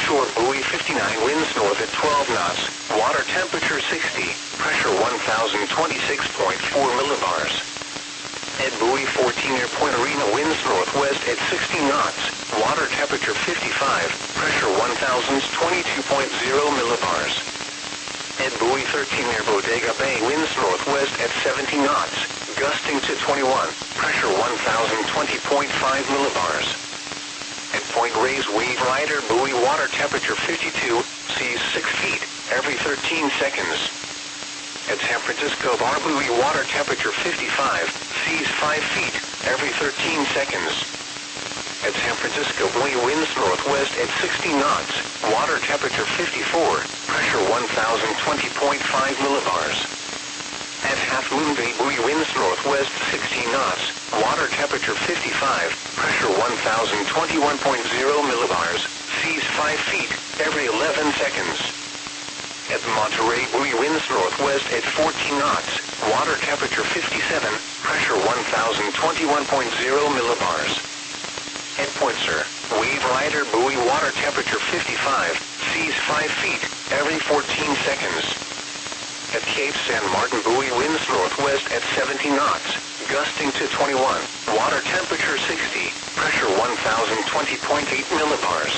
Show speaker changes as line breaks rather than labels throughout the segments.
Shore buoy 59, winds north at 12 knots, water temperature 60, pressure 1026.4 millibars. At buoy 14 near Point Arena, winds northwest at 60 knots, water temperature 55, pressure 1022.0 millibars. At buoy 13 near Bodega Bay, winds northwest at 70 knots, gusting to 21, pressure 1020.5 millibars. At Point Reyes Wave Rider buoy, water temperature 52, seas 6 feet, every 13 seconds. At San Francisco Bar buoy, water temperature 55, seas 5 feet, every 13 seconds. At San Francisco buoy, winds northwest at 60 knots, water temperature 54, pressure 1020.5 millibars. At Half Moon Bay buoy, winds northwest 16 knots, water temperature 55, pressure 1021.0 millibars, seas 5 feet, every 11 seconds. At Monterey buoy, winds northwest at 14 knots, water temperature 57, pressure 1021.0 millibars. At Point Sur, Wave Rider buoy, water temperature 55, seas 5 feet, every 14 seconds. At Cape San Martin buoy, winds northwest at 70 knots, gusting to 21, water temperature 60, pressure 1020.8 millibars.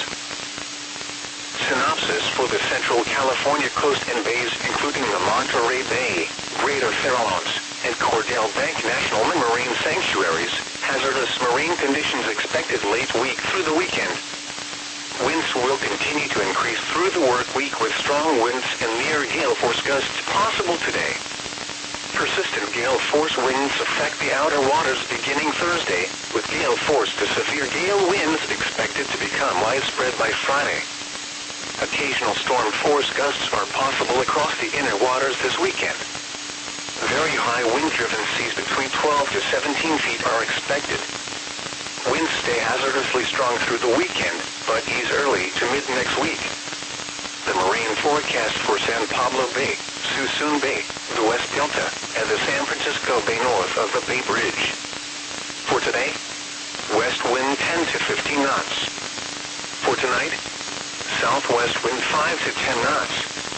Synopsis for the Central California coast and bays, including the Monterey Bay, Greater Farallones, and Cordell Bank National Marine Sanctuaries. Hazardous marine conditions expected late week through the weekend. Winds will continue to increase through the work week with strong winds and near gale force gusts possible today. Persistent gale force winds affect the outer waters beginning Thursday, with gale force to severe gale winds expected to become widespread by Friday. Occasional storm force gusts are possible across the inner waters this weekend. Very high wind-driven seas between 12 to 17 feet are expected. Winds stay hazardously strong through the weekend, but ease early to mid next week. The marine forecast for San Pablo Bay, Suisun Bay, the West Delta, and the San Francisco Bay north of the Bay Bridge. For today, west wind 10 to 15 knots. For tonight, southwest wind 5 to 10 knots.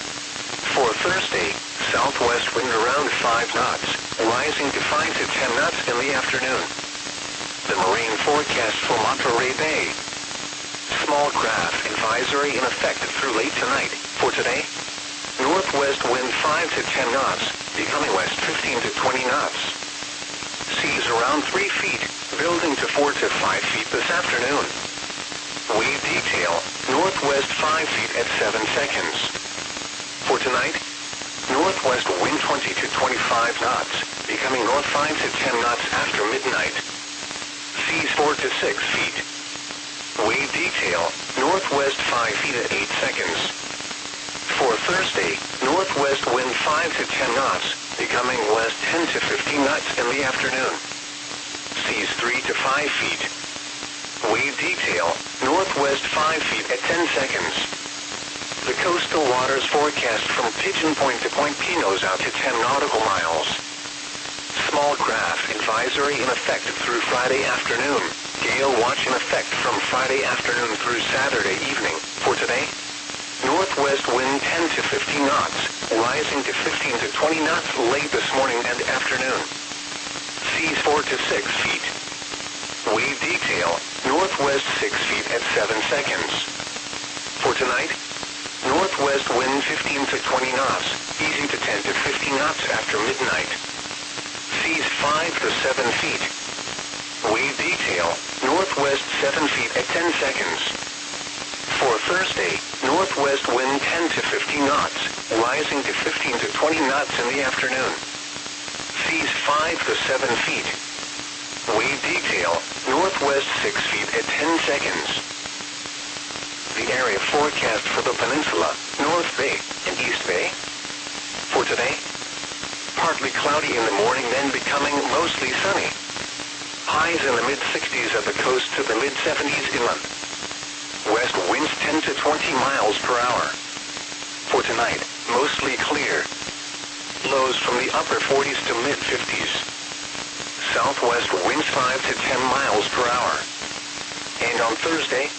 For Thursday, southwest wind around 5 knots, rising to 5 to 10 knots in the afternoon. The marine forecast for Monterey Bay. Small craft advisory in effect through late tonight. For today, northwest wind 5 to 10 knots, becoming west 15 to 20 knots. Seas around 3 feet, building to 4 to 5 feet this afternoon. Wave detail, northwest 5 feet at 7 seconds. For tonight, northwest wind 20 to 25 knots, becoming north 5 to 10 knots after midnight. Seas 4 to 6 feet. Wave detail, northwest 5 feet at 8 seconds. For Thursday, northwest wind 5 to 10 knots, becoming west 10 to 15 knots in the afternoon. Seas 3 to 5 feet. Wave detail, northwest 5 feet at 10 seconds. The coastal waters forecast from Pigeon Point to Point Pinos out to 10 nautical miles. Small craft advisory in effect through Friday afternoon. Gale watch in effect from Friday afternoon through Saturday evening. For today, northwest wind 10 to 15 knots, rising to 15 to 20 knots late this morning and afternoon. Seas 4 to 6 feet. Wave detail, northwest 6 feet at 7 seconds. For tonight, northwest wind 15 to 20 knots, easing to 10 to 15 knots after midnight. Seas 5 to 7 feet. Wave detail, northwest 7 feet at 10 seconds. For Thursday, northwest wind 10 to 15 knots, rising to 15 to 20 knots in the afternoon. Seas 5 to 7 feet. Wave detail, northwest 6 feet at 10 seconds. The area forecast for the peninsula, North Bay, and East Bay. For today, partly cloudy in the morning, then becoming mostly sunny. Highs in the mid-60s at the coast to the mid-70s inland. West winds 10 to 20 miles per hour. For tonight, mostly clear. Lows from the upper 40s to mid-50s. Southwest winds 5 to 10 miles per hour. And on Thursday,